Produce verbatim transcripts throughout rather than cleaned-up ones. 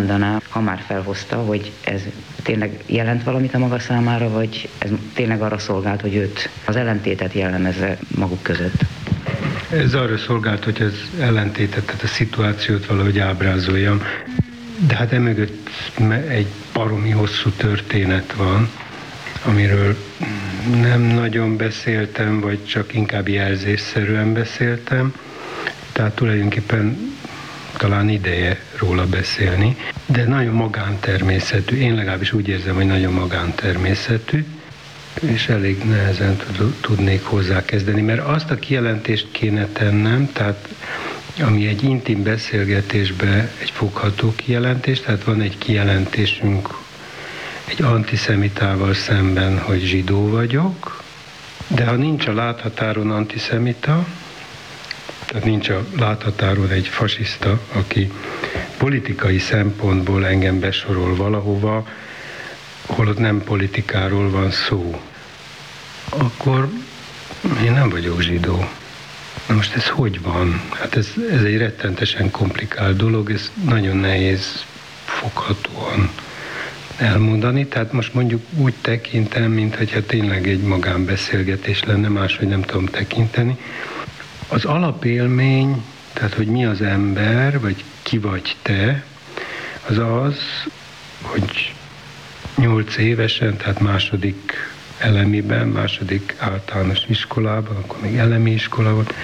elmondaná, ha már felhozta, hogy ez tényleg jelent valamit a maga számára, vagy ez tényleg arra szolgált, hogy őt az ellentétet jellemezze maguk között? Ez arra szolgált, hogy az ellentétet, tehát a szituációt valahogy ábrázoljam. De hát emögött egy baromi hosszú történet van, amiről nem nagyon beszéltem, vagy csak inkább jelzésszerűen beszéltem. Tehát tulajdonképpen talán ideje róla beszélni, de nagyon magántermészetű. Én legalábbis úgy érzem, hogy nagyon magántermészetű, és elég nehezen tudnék hozzá kezdeni, mert azt a kijelentést kéne tennem, tehát ami egy intim beszélgetésbe egy fogható kijelentés, tehát van egy kijelentésünk egy antiszemitával szemben, hogy zsidó vagyok, de ha nincs a láthatáron antiszemita, tehát nincs a láthatáron egy fasiszta, aki politikai szempontból engem besorol valahova, holott nem politikáról van szó, akkor én nem vagyok zsidó. Na most ez hogy van? Hát ez, ez egy rettentesen komplikált dolog, ez nagyon nehéz foghatóan elmondani. Tehát most mondjuk úgy tekintem, mintha tényleg egy magánbeszélgetés lenne, máshogy nem tudom tekinteni. Az alapélmény, tehát hogy mi az ember, vagy ki vagy te, az az, hogy nyolc évesen, tehát második elemiben, második általános iskolában, akkor még elemi iskola volt,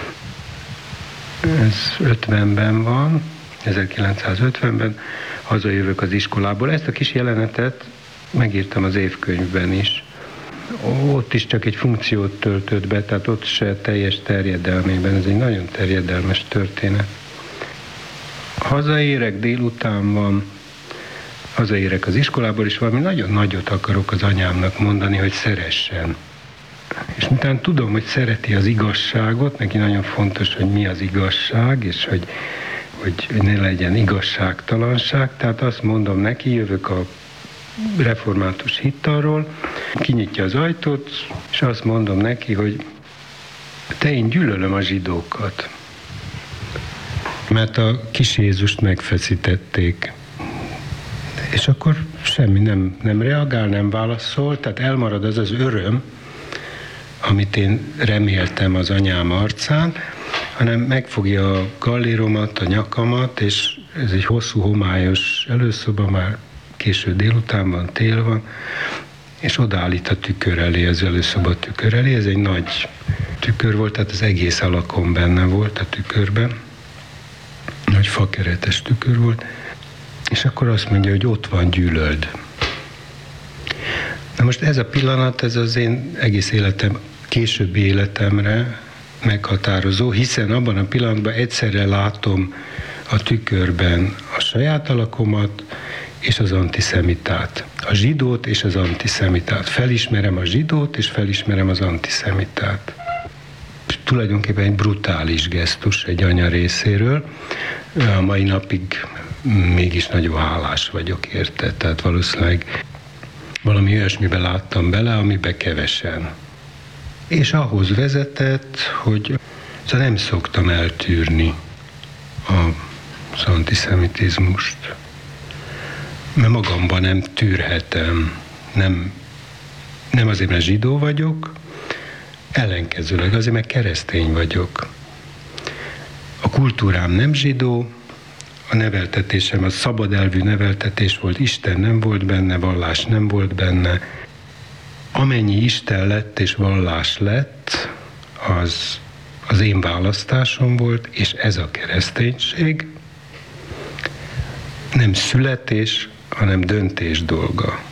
ez ötvenben van, ezerkilencszázötvenben, hazajövök az iskolából. Ezt a kis jelenetet megírtam az évkönyvben is. Ott is csak egy funkciót töltött be, tehát ott se teljes terjedelmében, ez egy nagyon terjedelmes történet. Hazaérek, délután van, hazaérek az iskolából, és valami nagyon nagyot akarok az anyámnak mondani, hogy szeressen. És miután tudom, hogy szereti az igazságot, neki nagyon fontos, hogy mi az igazság, és hogy, hogy ne legyen igazságtalanság, tehát azt mondom neki, jövök a református hittalról, kinyitja az ajtót, és azt mondom neki, hogy te, én gyűlölöm a zsidókat, mert a kis Jézust megfeszítették. És akkor semmi nem, nem reagál, nem válaszol, tehát elmarad az az öröm, amit én reméltem az anyám arcán, hanem megfogja a galléromat, a nyakamat, és ez egy hosszú, homályos előszoba, már késő délután van, tél van, és odaállít a tükör elé, az előszoba tükör elé. Ez egy nagy tükör volt, tehát az egész alakon benne volt a tükörben. Nagy fakeretes tükör volt. És akkor azt mondja, hogy ott van, gyűlöld. Na most ez a pillanat, ez az én egész életem, későbbi életemre meghatározó, hiszen abban a pillanatban egyszerre látom a tükörben a saját alakomat és az antiszemitát. A zsidót és az antiszemitát. Felismerem a zsidót és felismerem az antiszemitát. Tulajdonképpen egy brutális gesztus egy anya részéről. A mai napig mégis nagyon hálás vagyok érte. Tehát valószínűleg valami olyasmiben láttam bele, amiben kevesen. És ahhoz vezetett, hogy szóval nem szoktam eltűrni az antiszemitizmust. Mert magamban nem tűrhetem. Nem, nem azért, mert zsidó vagyok, ellenkezőleg azért, mert keresztény vagyok. A kultúrám nem zsidó, a neveltetésem, a szabad elvű neveltetés volt, Isten nem volt benne, vallás nem volt benne. Amennyi Isten lett és vallás lett, az az én választásom volt, és ez a kereszténység nem születés, hanem döntés dolga.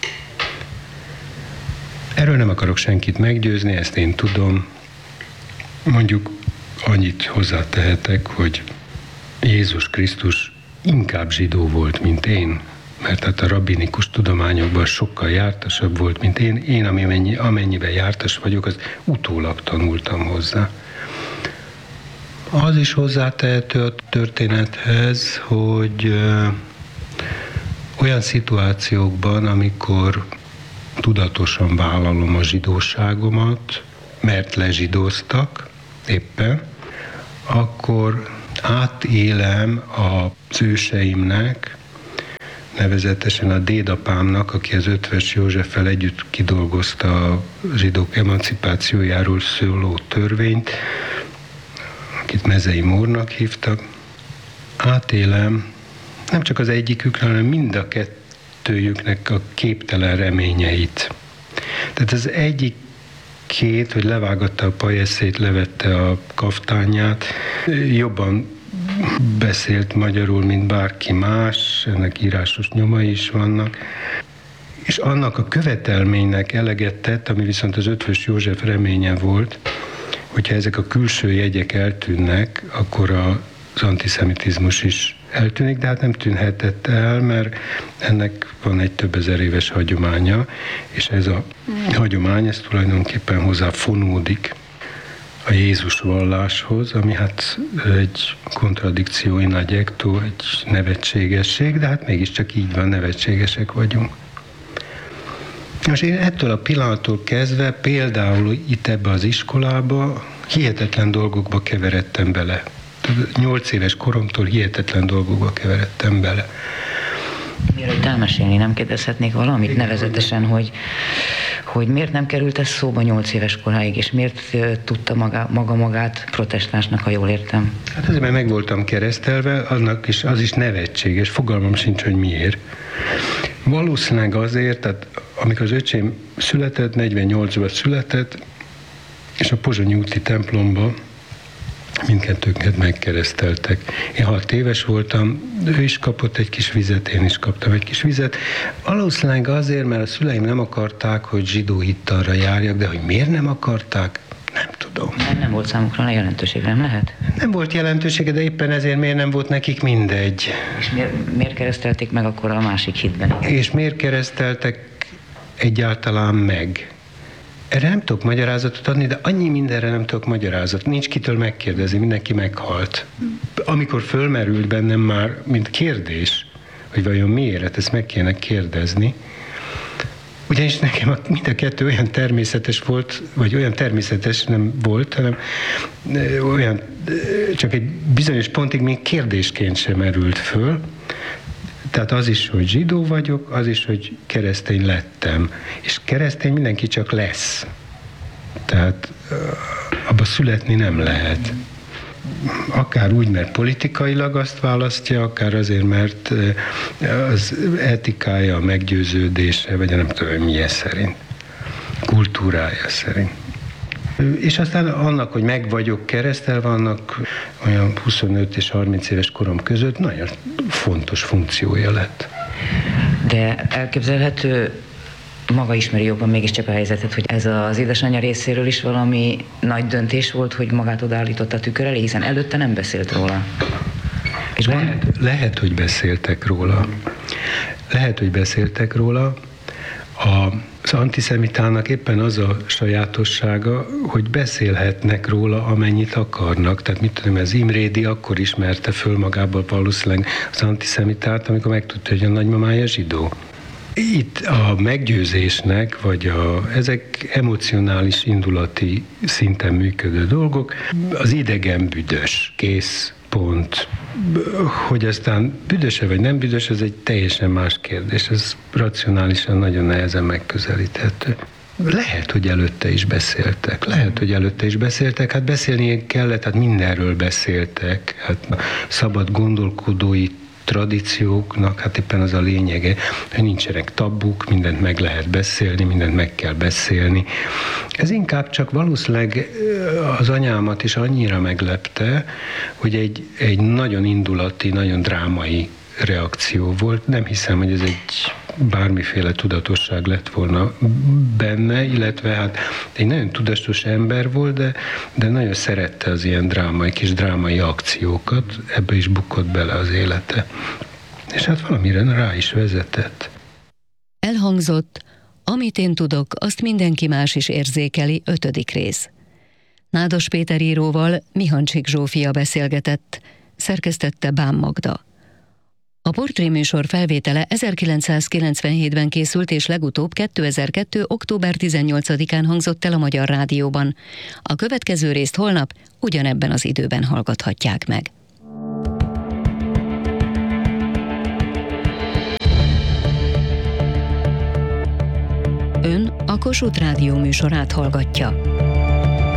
Erről nem akarok senkit meggyőzni, ezt én tudom. Mondjuk annyit hozzátehetek, hogy Jézus Krisztus inkább zsidó volt, mint én, mert hát a rabbinikus tudományokban sokkal jártasabb volt, mint én. Én, amennyi, amennyiben jártas vagyok, az utólag tanultam hozzá. Az is hozzátehető a történethez, hogy ö, olyan szituációkban, amikor tudatosan vállalom a zsidóságomat, mert lezsidóztak éppen, akkor átélem az őseimnek nevezetesen a dédapámnak, aki az Ötvös Józseffel együtt kidolgozta a zsidók emancipációjáról szóló törvényt, akit Mezei Mórnak hívtak. Átélem nem csak az egyikükről, hanem mind a kettőjüknek a képtelen reményeit. Tehát az egyik két, hogy levágatta a pajesszét, levette a kaftányát, jobban beszélt magyarul, mint bárki más, ennek írásos nyomai is vannak, és annak a követelménynek eleget tett, ami viszont az Ötvös József reménye volt, hogyha ezek a külső jegyek eltűnnek, akkor az antiszemitizmus is eltűnik, de hát nem tűnhetett el, mert ennek van egy több ezer éves hagyománya, és ez a hagyomány, ez tulajdonképpen hozzá fonódik a Jézus valláshoz, ami hát egy kontradikció in adjecto, egy nevetségesség, de hát mégiscsak így van, nevetségesek vagyunk. Most én ettől a pillanattól kezdve például itt ebbe az iskolába hihetetlen dolgokba keveredtem bele. Nyolc éves koromtól hihetetlen dolgokba keveredtem bele. Mielőtt elmesélni, nem kérdezhetnék valamit? Nevezetesen, hogy, hogy miért nem került ez szóba nyolc éves koráig, és miért tudta maga, maga magát protestánsnak, ha jól értem? Hát azért, mert meg voltam keresztelve, annak is, az is nevetséges, fogalmam sincs, hogy miért. Valószínűleg azért, tehát amikor az öcsém született, negyvennyolcban született, és a pozsonyi úti templomba mindkettőnket megkereszteltek. Én hat éves voltam, ő is kapott egy kis vizet, én is kaptam egy kis vizet. Valószínűleg azért, mert a szüleim nem akarták, hogy zsidó hittanra járjak, de hogy miért nem akarták, nem tudom. Nem, nem volt számukra jelentőség, nem lehet? Nem volt jelentősége, de éppen ezért miért nem volt nekik mindegy. És miért, miért keresztelték meg akkor a másik hitben? És miért kereszteltek egyáltalán meg? Erre nem tudok magyarázatot adni, de annyi mindenre nem tudok magyarázatot. Nincs kitől megkérdezni, mindenki meghalt. Amikor fölmerült bennem már, mint kérdés, hogy vajon miért, hát ezt meg kéne kérdezni, ugyanis nekem mind a kettő olyan természetes volt, vagy olyan természetes nem volt, hanem olyan, csak egy bizonyos pontig még kérdésként sem merült föl. Tehát az is, hogy zsidó vagyok, az is, hogy keresztény lettem. És keresztény mindenki csak lesz. Tehát abba születni nem lehet. Akár úgy, mert politikailag azt választja, akár azért, mert az etikája, a meggyőződése, vagy nem tudom, milyen szerint. Kultúrája szerint. És aztán annak, hogy meg vagyok keresztelve, annak olyan huszonöt és harminc éves korom között nagyon fontos funkciója lett. De elképzelhető, maga ismeri jobban mégiscsak a helyzetet, hogy ez az édesanyja részéről is valami nagy döntés volt, hogy magát odaállította a tükör elé, hiszen előtte nem beszélt róla. És lehet, lehet, hogy beszéltek róla. Lehet, hogy beszéltek róla. A Az antiszemitának éppen az a sajátossága, hogy beszélhetnek róla, amennyit akarnak. Tehát mit tudom, ez Imrédi akkor ismerte föl magából valószínűleg az antiszemitát, amikor megtudta, hogy a nagymamája zsidó. Itt a meggyőzésnek, vagy a, ezek emocionális, indulati szinten működő dolgok, az idegen büdös, kész, pont. Hogy aztán büdöse vagy nem büdös, ez egy teljesen más kérdés. Ez racionálisan nagyon nehezen megközelíthető. Lehet, hogy előtte is beszéltek. Lehet, hogy előtte is beszéltek. Hát beszélni kellett, hát mindenről beszéltek. Hát a szabad gondolkodói tradícióknak, hát éppen az a lényege, hogy nincsenek tabuk, mindent meg lehet beszélni, mindent meg kell beszélni. Ez inkább csak valószínűleg az anyámat is annyira meglepte, hogy egy, egy nagyon indulati, nagyon drámai reakció volt. Nem hiszem, hogy ez egy bármiféle tudatosság lett volna benne, illetve hát egy nagyon tudatos ember volt, de, de nagyon szerette az ilyen drámai, kis drámai akciókat, ebbe is bukott bele az élete. És hát valamire rá is vezetett. Elhangzott, amit én tudok, azt mindenki más is érzékeli, ötödik rész. Nádas Péter íróval Mihancsik Zsófia beszélgetett, szerkesztette Bán Magda. A portréműsor felvétele ezerkilencszázkilencvenhétben készült, és legutóbb kétezer-kettő. október tizennyolcadikán hangzott el a Magyar Rádióban. A következő részt holnap ugyanebben az időben hallgathatják meg. Ön a Kossuth Rádió műsorát hallgatja.